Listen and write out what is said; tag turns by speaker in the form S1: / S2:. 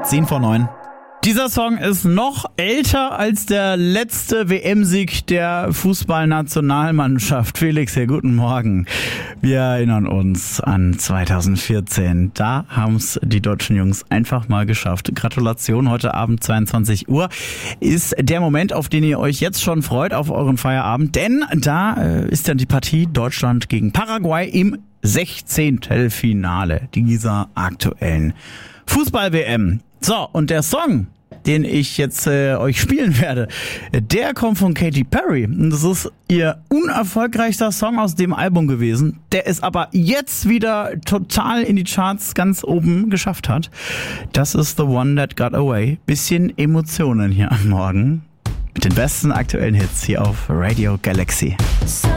S1: 10 vor 9. Dieser Song ist noch älter als der letzte WM-Sieg der Fußballnationalmannschaft. Felix, hier, guten Morgen. Wir erinnern uns an 2014. Da haben es die deutschen Jungs einfach mal geschafft. Gratulation, heute Abend 22 Uhr ist der Moment, auf den ihr euch jetzt schon freut, auf euren Feierabend. Denn da ist dann die Partie Deutschland gegen Paraguay im 16. Finale dieser aktuellen Fußball-WM. So, und der Song, den ich jetzt euch spielen werde, der kommt von Katy Perry. Und das ist ihr unerfolgreichster Song aus dem Album gewesen, der es aber jetzt wieder total in die Charts ganz oben geschafft hat. Das ist The One That Got Away. Bisschen Emotionen hier am Morgen mit den besten aktuellen Hits hier auf Radio Galaxy.